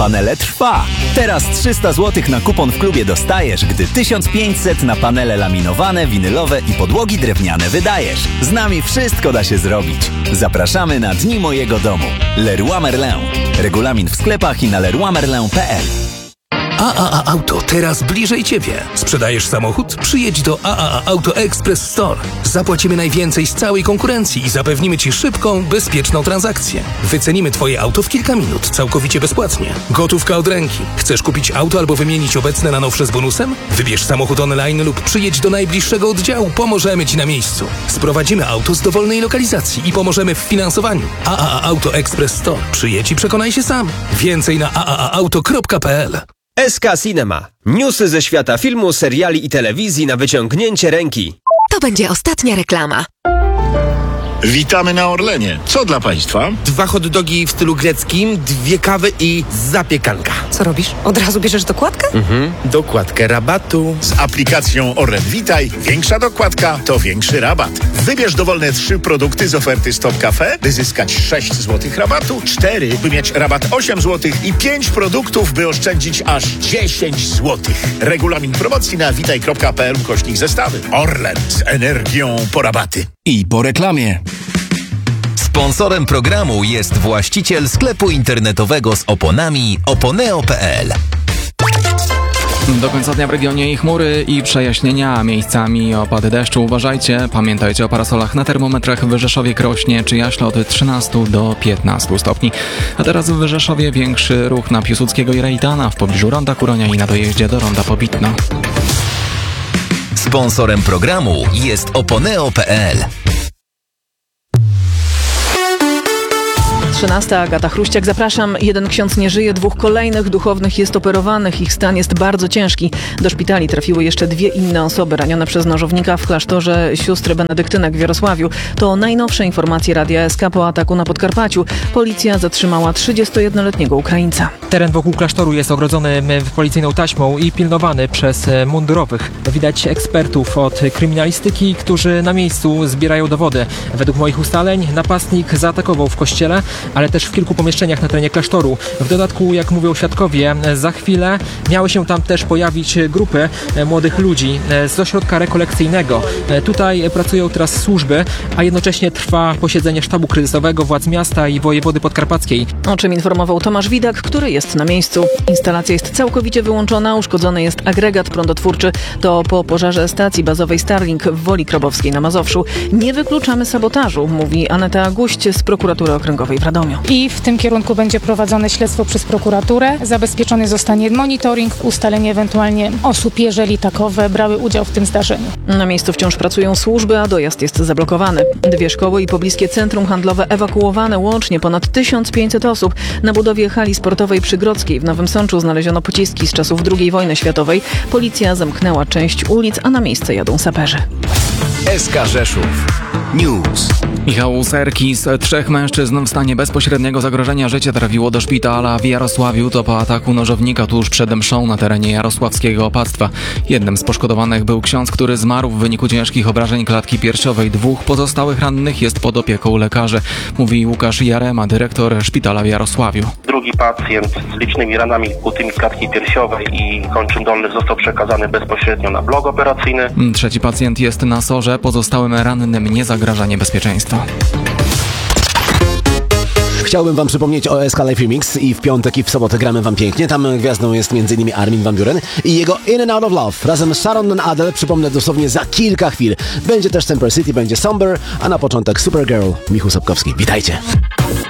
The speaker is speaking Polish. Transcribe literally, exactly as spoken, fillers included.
Panele trwa. Teraz trzysta złotych na kupon w klubie dostajesz, gdy tysiąc pięćset na panele laminowane, winylowe i podłogi drewniane wydajesz. Z nami wszystko da się zrobić. Zapraszamy na Dni Mojego Domu. Leroy Merlin. Regulamin w sklepach i na leroy merlin kropka p l. A A A Auto teraz bliżej Ciebie. Sprzedajesz samochód? Przyjedź do A A A Auto Express Store. Zapłacimy najwięcej z całej konkurencji i zapewnimy Ci szybką, bezpieczną transakcję. Wycenimy Twoje auto w kilka minut, całkowicie bezpłatnie. Gotówka od ręki. Chcesz kupić auto albo wymienić obecne na nowsze z bonusem? Wybierz samochód online lub przyjedź do najbliższego oddziału. Pomożemy Ci na miejscu. Sprowadzimy auto z dowolnej lokalizacji i pomożemy w finansowaniu. A A A Auto Express Store. Przyjedź i przekonaj się sam. Więcej na a a a auto kropka p l. S K Cinema. Newsy ze świata filmu, seriali i telewizji na wyciągnięcie ręki. To będzie ostatnia reklama. Witamy na Orlenie. Co dla Państwa? Dwa hot dogi w stylu greckim, dwie kawy i zapiekanka. Co robisz? Od razu bierzesz dokładkę? Mhm. Dokładkę rabatu. Z aplikacją Orlen Witaj większa dokładka to większy rabat. Wybierz dowolne trzy produkty z oferty Stop Cafe, by zyskać sześć złotych rabatu, cztery, by mieć rabat osiem złotych i pięć produktów, by oszczędzić aż dziesięć złotych. Regulamin promocji na witaj kropka p l ukośnik zestawy. Orlen z energią po rabaty. I po reklamie. Sponsorem programu jest właściciel sklepu internetowego z oponami oponeo kropka p l. Do końca dnia w regionie i chmury i przejaśnienia, miejscami opady deszczu. Uważajcie, pamiętajcie o parasolach na termometrach. W Rzeszowie, Krośnie czy Jaśle od trzynastu do piętnastu stopni. A teraz w Rzeszowie większy ruch na Piłsudskiego i Rejtana w pobliżu Ronda Kuronia i na dojeździe do Ronda Pobitno. Sponsorem programu jest oponeo kropka p l. trzynasta. Agata Chruściak, zapraszam. Jeden ksiądz nie żyje, dwóch kolejnych duchownych jest operowanych. Ich stan jest bardzo ciężki. Do szpitali trafiły jeszcze dwie inne osoby ranione przez nożownika w klasztorze sióstr benedyktynek w Jarosławiu. To najnowsze informacje Radia S K po ataku na Podkarpaciu. Policja zatrzymała trzydziestojednoletniego Ukraińca. Teren wokół klasztoru jest ogrodzony policyjną taśmą i pilnowany przez mundurowych. Widać ekspertów od kryminalistyki, którzy na miejscu zbierają dowody. Według moich ustaleń napastnik zaatakował w kościele, ale też w kilku pomieszczeniach na terenie klasztoru. W dodatku, jak mówią świadkowie, za chwilę miały się tam też pojawić grupy młodych ludzi z ośrodka rekolekcyjnego. Tutaj pracują teraz służby, a jednocześnie trwa posiedzenie sztabu kryzysowego władz miasta i wojewody podkarpackiej. O czym informował Tomasz Widak, który jest na miejscu. Instalacja jest całkowicie wyłączona, uszkodzony jest agregat prądotwórczy. To po pożarze stacji bazowej Starlink w Woli Krobowskiej na Mazowszu. Nie wykluczamy sabotażu, mówi Aneta Guść z prokuratury okręgowej w Radomiu. I w tym kierunku będzie prowadzone śledztwo przez prokuraturę. Zabezpieczony zostanie monitoring, ustalenie ewentualnie osób, jeżeli takowe brały udział w tym zdarzeniu. Na miejscu wciąż pracują służby, a dojazd jest zablokowany. Dwie szkoły i pobliskie centrum handlowe ewakuowane, łącznie ponad tysiąc pięćset osób. Na budowie hali sportowej przy Grodzkiej w Nowym Sączu znaleziono pociski z czasów drugiej wojny światowej. Policja zamknęła część ulic, a na miejsce jadą saperzy. S K Rzeszów News. Michał Serkis, trzech mężczyzn w stanie bezpośredniego zagrożenia życia trafiło do szpitala w Jarosławiu. To po ataku nożownika tuż przed mszą na terenie jarosławskiego opactwa. Jednym z poszkodowanych był ksiądz, który zmarł w wyniku ciężkich obrażeń klatki piersiowej. Dwóch pozostałych rannych jest pod opieką lekarzy, mówi Łukasz Jarema, dyrektor szpitala w Jarosławiu. Drugi pacjent z licznymi ranami kutymi klatki piersiowej i kończyn dolnych został przekazany bezpośrednio na blok operacyjny. Trzeci pacjent jest na sorze, pozostałym rannym nie zagraża niebezpieczeństwa. Chciałbym wam przypomnieć o S K Live Remix i w piątek i w sobotę gramy wam pięknie. Tam gwiazdą jest m.in. Armin van Buuren i jego In and Out of Love razem z Sharon Adel, przypomnę dosłownie za kilka chwil. Będzie też Semper City, będzie Somber, a na początek Supergirl, Michu Sapkowski. Witajcie!